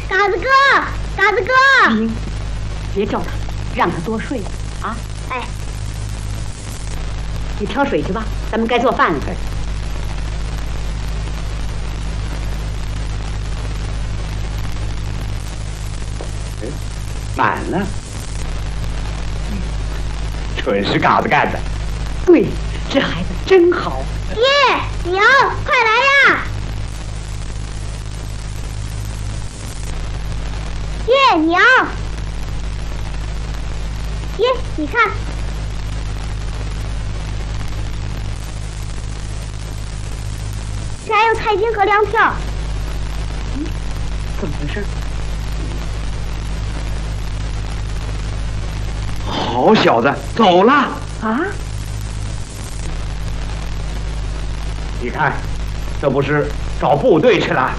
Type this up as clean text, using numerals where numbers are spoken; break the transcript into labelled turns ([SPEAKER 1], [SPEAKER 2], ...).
[SPEAKER 1] 嘎子哥，嘎子哥，
[SPEAKER 2] 别叫他，让他多睡啊！
[SPEAKER 1] 哎，
[SPEAKER 2] 你挑水去吧，咱们该做饭了。
[SPEAKER 3] 满了，准是嘎子干的。
[SPEAKER 2] 对，这孩子真好。
[SPEAKER 1] 爹娘，快来呀！爹娘，爹，你看，这还有菜金和粮票。
[SPEAKER 2] 怎么回事？
[SPEAKER 3] 好小子，走了
[SPEAKER 2] 啊！
[SPEAKER 3] 你看，这不是找部队去了？